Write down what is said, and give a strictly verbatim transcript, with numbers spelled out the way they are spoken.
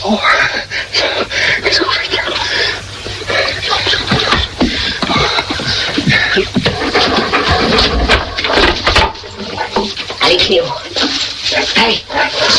Oh, qu'est-ce que vous faites là? Allez, Cléo. Allez.